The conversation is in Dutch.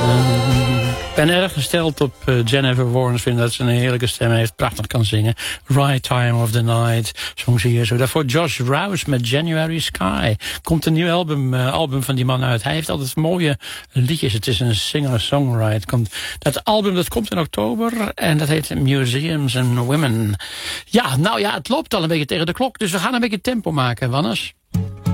Ik ben erg gesteld op Jennifer Warnes. Vind dat ze een heerlijke stem heeft. Prachtig kan zingen. Right Time of the Night. Zong ze hier zo. Daarvoor Josh Rouse met January Sky. Komt een nieuw album van die man uit. Hij heeft altijd mooie liedjes. Het is een singer-songwriter. Dat album dat komt in oktober. En dat heet Museums and Women. Ja, nou ja, het loopt al een beetje tegen de klok. Dus we gaan een beetje tempo maken, Wannes.